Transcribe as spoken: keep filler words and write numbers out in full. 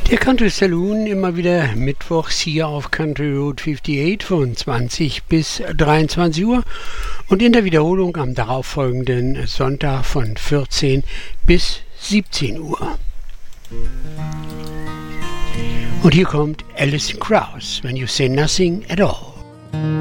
Der Country Saloon immer wieder mittwochs hier auf Country Road achtundfünfzig von zwanzig bis dreiundzwanzig Uhr und in der Wiederholung am darauffolgenden Sonntag von vierzehn bis siebzehn Uhr. Und hier kommt Alison Krauss, When You Say Nothing at All.